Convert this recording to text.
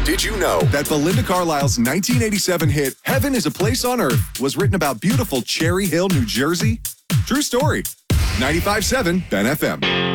Did you know that Belinda Carlisle's 1987 hit, Heaven is a Place on Earth, was written about beautiful Cherry Hill, New Jersey? True story. 95.7 Ben FM.